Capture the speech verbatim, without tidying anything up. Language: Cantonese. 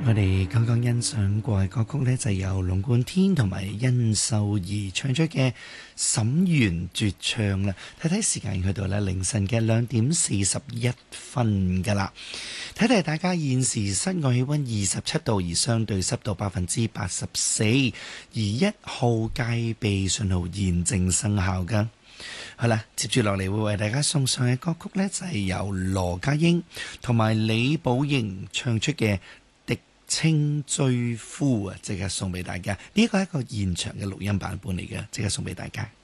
我哋剛剛欣賞過嘅歌曲呢，就係由龍貫天同埋殷秀儀唱出嘅《沈園絕唱》啦。睇睇時間去到呢凌晨嘅兩點四十一分㗎啦。睇睇大家現時室外氣溫二十七度，而相對濕度百分之八十四，而一號戒備信號現正生效㗎。好啦，接住落嚟會為大家送上嘅歌曲呢，就係由羅家英同埋李寶瑩唱出嘅《青追夫》啊，即刻送俾大家。呢個係一個現場嘅錄音版本嚟嘅，即刻送俾大家。